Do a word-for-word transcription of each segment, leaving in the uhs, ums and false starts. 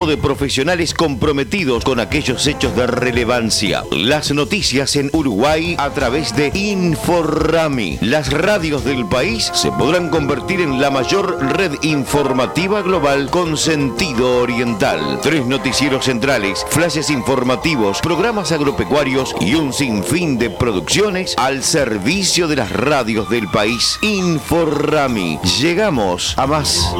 de profesionales comprometidos con aquellos hechos de relevancia. Las noticias en Uruguay a través de Inforami. Las radios del país se podrán convertir en la mayor red informativa global con sentido oriental. Tres noticieros centrales, flashes informativos, programas agropecuarios y un sinfín de producciones al servicio de las radios del país. Inforami. Llegamos a más.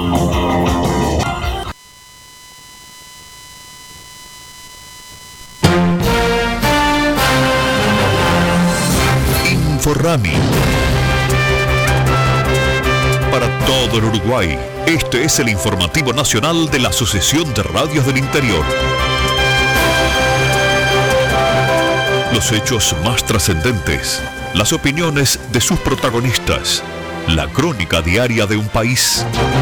Inforami. Para todo el Uruguay, este es el informativo nacional de la Asociación de Radios del Interior. Los hechos más trascendentes, las opiniones de sus protagonistas, la crónica diaria de un país.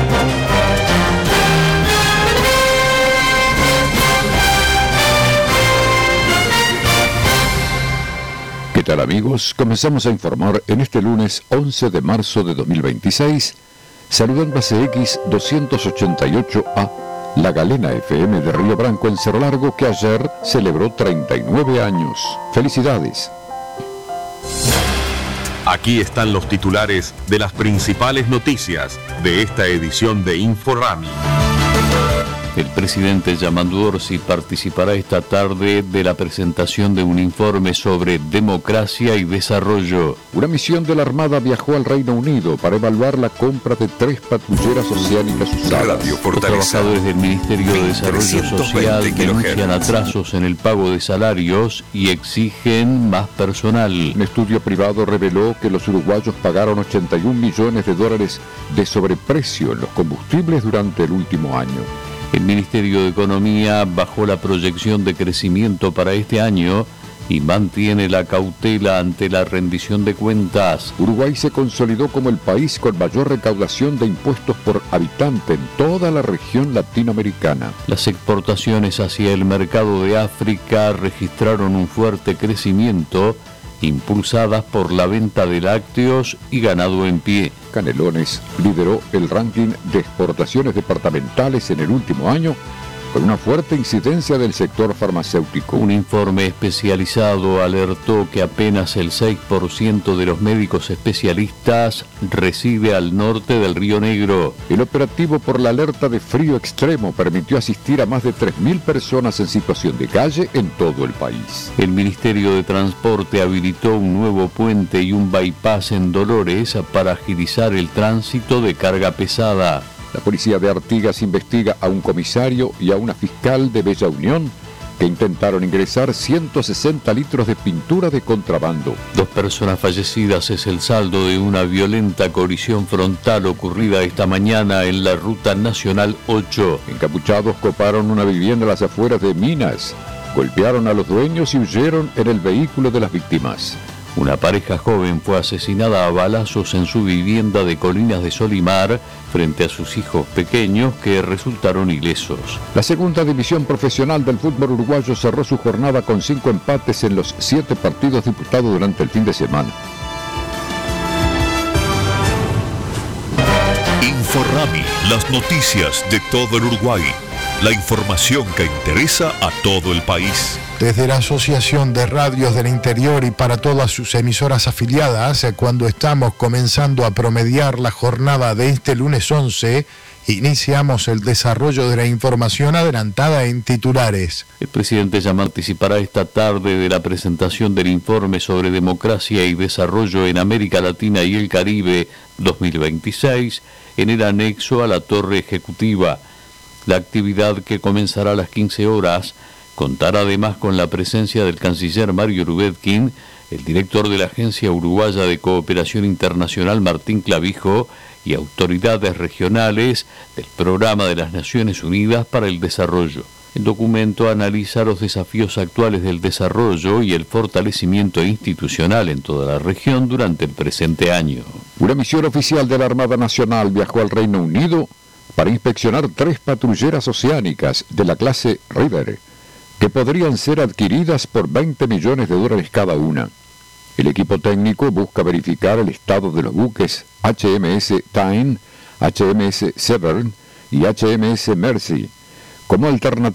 ¿Qué tal, amigos? Comenzamos a informar en este lunes once de marzo de dos mil veintiséis, saludando a C X doscientos ochenta y ocho A, la Galena F M de Río Branco en Cerro Largo, que ayer celebró treinta y nueve años. ¡Felicidades! Aquí están los titulares de las principales noticias de esta edición de Inforami. El presidente Yamandu Orsi participará esta tarde de la presentación de un informe sobre democracia y desarrollo. Una misión de la Armada viajó al Reino Unido para evaluar la compra de tres patrulleras oceánicas usadas. Los trabajadores del Ministerio de Desarrollo Social denuncian atrasos en el pago de salarios y exigen más personal. Un estudio privado reveló que los uruguayos pagaron ochenta y un millones de dólares de sobreprecio en los combustibles durante el último año. El Ministerio de Economía bajó la proyección de crecimiento para este año y mantiene la cautela ante la rendición de cuentas. Uruguay se consolidó como el país con mayor recaudación de impuestos por habitante en toda la región latinoamericana. Las exportaciones hacia el mercado de África registraron un fuerte crecimiento, impulsadas por la venta de lácteos y ganado en pie. Canelones lideró el ranking de exportaciones departamentales en el último año, con una fuerte incidencia del sector farmacéutico. Un informe especializado alertó que apenas el seis por ciento de los médicos especialistas reside al norte del Río Negro. El operativo por la alerta de frío extremo permitió asistir a más de tres mil personas en situación de calle en todo el país. El Ministerio de Transporte habilitó un nuevo puente y un bypass en Dolores para agilizar el tránsito de carga pesada. La policía de Artigas investiga a un comisario y a una fiscal de Bella Unión que intentaron ingresar ciento sesenta litros de pintura de contrabando. Dos personas fallecidas es el saldo de una violenta colisión frontal ocurrida esta mañana en la Ruta Nacional ocho. Encapuchados coparon una vivienda a las afueras de Minas, golpearon a los dueños y huyeron en el vehículo de las víctimas. Una pareja joven fue asesinada a balazos en su vivienda de Colinas de Solimar frente a sus hijos pequeños que resultaron ilesos. La segunda división profesional del fútbol uruguayo cerró su jornada con cinco empates en los siete partidos disputados durante el fin de semana. Inforami, las noticias de todo el Uruguay. La información que interesa a todo el país. Desde la Asociación de Radios del Interior y para todas sus emisoras afiliadas, cuando estamos comenzando a promediar la jornada de este lunes once, iniciamos el desarrollo de la información adelantada en titulares. El presidente ya participará esta tarde de la presentación del informe sobre democracia y desarrollo en América Latina y el Caribe dos mil veintiséis en el anexo a la Torre Ejecutiva. La actividad, que comenzará a las quince horas, contará además con la presencia del canciller Mario Rubetkin, el director de la Agencia Uruguaya de Cooperación Internacional Martín Clavijo y autoridades regionales del Programa de las Naciones Unidas para el Desarrollo. El documento analiza los desafíos actuales del desarrollo y el fortalecimiento institucional en toda la región durante el presente año. Una misión oficial de la Armada Nacional viajó al Reino Unido para inspeccionar tres patrulleras oceánicas de la clase River, que podrían ser adquiridas por veinte millones de dólares cada una. El equipo técnico busca verificar el estado de los buques H M S Tyne, H M S Severn y H M S Mercy, como alternativa